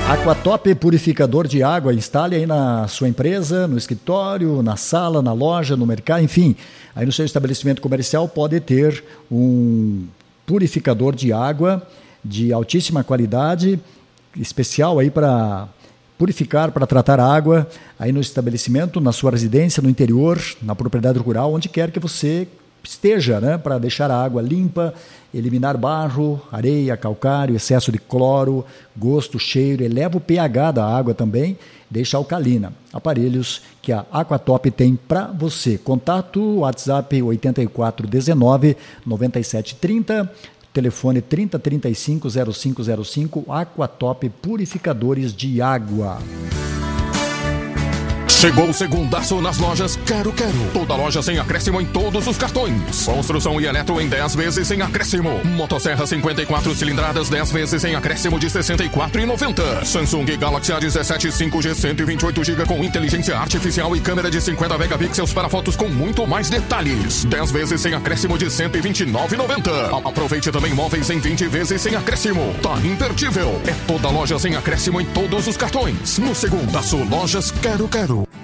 Aquatop purificador de água, instale aí na sua empresa, no escritório, na sala, na loja, no mercado, enfim. Aí no seu estabelecimento comercial pode ter um purificador de água de altíssima qualidade, especial aí para purificar, para tratar a água aí no estabelecimento, na sua residência, no interior, na propriedade rural, onde quer que você esteja, né, para deixar a água limpa, eliminar barro, areia, calcário, excesso de cloro, gosto, cheiro, eleva o pH da água também, deixa alcalina. Aparelhos que a Aquatop tem para você. Contato WhatsApp 8419 9730, telefone 3035 0505, Aquatop Purificadores de Água. Chegou o segundaço nas lojas Quero Quero. Toda loja sem acréscimo em todos os cartões. Construção e eletro em 10 vezes sem acréscimo. Motosserra 54 cilindradas 10 vezes sem acréscimo de R$ 64,90. Samsung Galaxy A17 5G 128GB com inteligência artificial e câmera de 50 megapixels para fotos com muito mais detalhes. 10 vezes sem acréscimo de R$ 129,90. Aproveite também móveis em 20 vezes sem acréscimo. Tá imperdível. É toda loja sem acréscimo em todos os cartões. No segundaço, lojas Quero Quero.